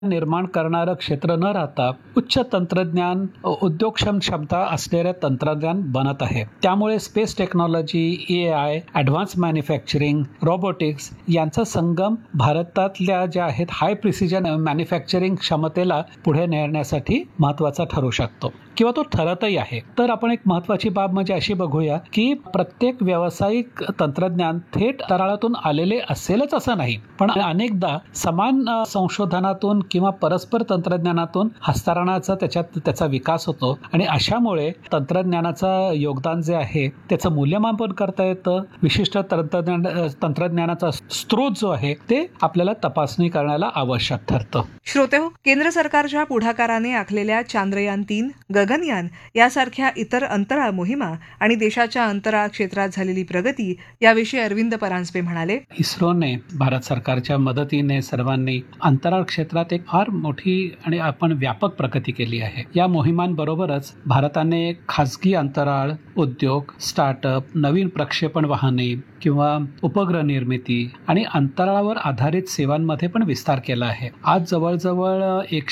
निर्माण करणारं क्षेत्र न राहता उच्च तंत्रज्ञान उद्योगक्षम क्षमता असलेले तंत्रज्ञान बनत आहे. त्यामुळे space technology, AI, advance manufacturing, robotics यांचा संगम भारतातल्या ज्या आहेत हाय प्रिसिजन मॅन्युफॅक्चरिंग क्षमतेला पुढे नेण्यासाठी महत्त्वाचा ठरू शकतो किंवा तो ठरतही आहे. तर आपण एक महत्त्वाची बाब म्हणजे अशी बघूया की प्रत्येक व्यावसायिक तंत्रज्ञान थेट तळागाळातून आलेले असेलच असं नाही, पण अनेकदा समान संशोधनातून किंवा परस्पर तंत्रज्ञानातून हस्तांतरणाचा त्याचा विकास होतो आणि अशामुळे तंत्रज्ञानाचं योगदान जे आहे त्याचं मूल्यमापन करता येतं. विशिष्ट तंत्रज्ञानाचा स्रोत जो आहे ते आपल्याला तपासणी करण्याला आवश्यक ठरतं. श्रोतेहो, केंद्र सरकारच्या पुढाकाराने आखलेल्या चांद्रयान-3, गगनयान यासारख्या इतर अंतराळ मोहिमा आणि देशाच्या अंतराळ क्षेत्रात झालेली प्रगती याविषयी अरविंद परांजपे म्हणाले, इस्रोने भारत सरकारच्या मदतीने सर्वांनी अंतराळ क्षेत्रात एक फार मोठी आणि आपण व्यापक प्रगती केली आहे. या मोहिमांबरोबरच भारताने खासगी अंतराळ उद्योग, स्टार्टअप, नवीन प्रक्षेपण वाहने किंवा उपग्रह निर्मिती आणि अंतराळावर आधारित सेवांमध्ये पण विस्तार केला आहे. आज जवळजवळ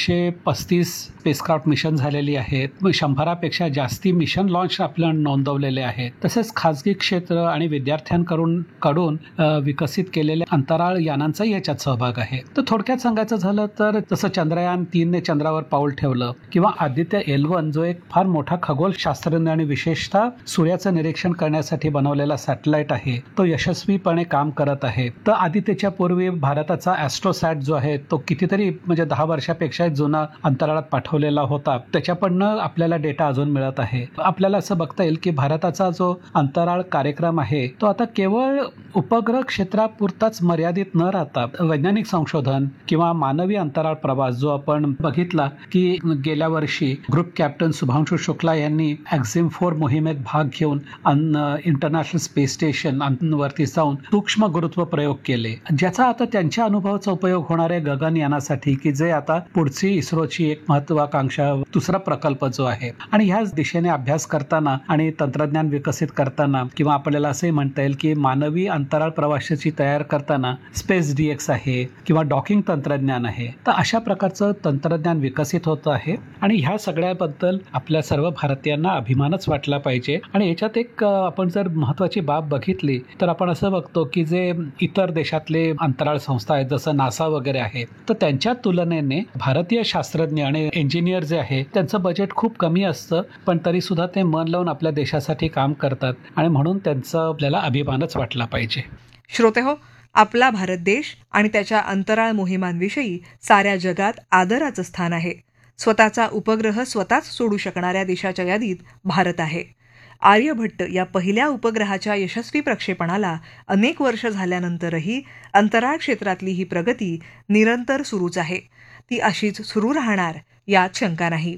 135 स्पेसक्राफ्ट मिशन झालेली आहेत. 100पेक्षा जास्ती मिशन लॉन्च आपल्या नोंदवलेले आहेत. तसेच खासगी क्षेत्र आणि विद्यार्थ्यांकडून विकसित केलेल्या अंतराळ यानांचाही याच्यात सहभाग आहे. तर थोडक्यात सांगायचं झालं तर जसं चंद्रयान-3ने चंद्रावर पाऊल ठेवलं किंवा आदित्य L1 जो एक फार मोठा खगोलशास्त्रज्ञ आणि विशेषतः सूर्याचं निरीक्षण करण्यासाठी बनवलेला सॅटेलाइट आहे तो यशस्वीपणे काम करत आहे. तर आदित्यच्या पूर्वी भारताचा ॲस्ट्रोसॅट जो आहे तो कितीतरी म्हणजे 10 वर्षापेक्षा जुना अंतराळात पाठवलेला होता. त्याच्याकडनं आपल्याला डेटा अजून मिळत आहे. आपल्याला असं बघता येईल की भारताचा जो अंतराळ कार्यक्रम आहे तो आता केवळ उपग्रह क्षेत्रापुरताच मर्यादित न राहता वैज्ञानिक संशोधन किंवा मानवी अंतराळ प्रवास जो आपण बघितला की गेल्या वर्षी ग्रुप कॅप्टन शुभांशु शुक्ला यांनी एक्झिम-4 मोहिमेत भाग घेऊन इंटरनॅशनल स्पेस स्टेशन वरती जाऊन सूक्ष्म गुरुत्व प्रयोग केले, ज्याचा आता त्यांच्या अनुभवाचा उपयोग होणार आहे गगनयानासाठी की जे आता पुढची इस्रोची एक महत्वाकांक्षा दुसरा प्रकल्प जो आहे. आणि ह्याच दिशेने अभ्यास करताना आणि तंत्रज्ञान विकसित करताना किंवा आपल्याला असंही म्हणता येईल की मानवी अंतराळ प्रवासाची तयार करताना स्पेस DX आहे किंवा डॉकिंग तंत्रज्ञान आहे. तर अशा प्रकारचं तंत्रज्ञान विकसित होत आहे आणि ह्या सगळ्याबद्दल आपल्या सर्व भारतीयांना अभिमानच वाटला पाहिजे. आणि याच्यात एक आपण जर महत्वाची बाब बघितली तर आपण असं बघतो की जे इतर देशातले अंतराळ संस्था आहेत जसं नासा वगैरे आहे तर त्यांच्या तुलनेने भारतीय शास्त्रज्ञ आणि इंजिनियर जे आहे त्यांचं बजेट खूप कमी असतं, पण तरी सुद्धा ते मन लावून आपल्या देशासाठी काम करतात आणि म्हणून त्यांचा आपल्याला अभिमानच वाटला पाहिजे. श्रोतेहो, आपला भारत देश आणि त्याच्या अंतराळ मोहिमांविषयी साऱ्या जगात आदराचं स्थान आहे. स्वतःचा उपग्रह स्वतःच सोडू शकणाऱ्या देशाच्या यादीत भारत आहे. आर्यभट्ट या पहिल्या उपग्रहाच्या यशस्वी प्रक्षेपणाला अनेक वर्ष झाल्यानंतरही अंतराळ क्षेत्रातली ही प्रगती निरंतर सुरूच आहे. ती अशीच सुरू राहणार यात शंका नाही.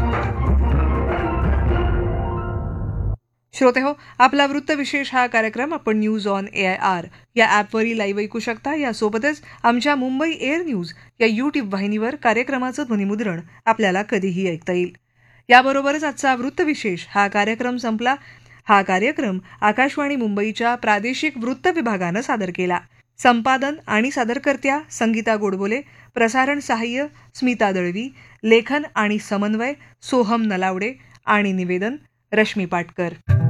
श्रोतेहो, आपला वृत्तविशेष हा कार्यक्रम आपण न्यूज ऑन AIR या ॲपवरही लाईव्ह ऐकू शकता. यासोबतच आमच्या मुंबई एअर न्यूज या YouTube वाहिनीवर कार्यक्रमाचं ध्वनिमुद्रण आपल्याला कधीही ऐकता येईल. याबरोबरच आजचा वृत्तविशेष हा कार्यक्रम संपला. हा कार्यक्रम आकाशवाणी मुंबईच्या प्रादेशिक वृत्त विभागानं सादर केला. संपादन आणि सादरकर्त्या संगीता गोडबोले, प्रसारण सहाय्य स्मिता दळवी, लेखन आणि समन्वय सोहम नलावडे आणि निवेदन रश्मी पाटकर.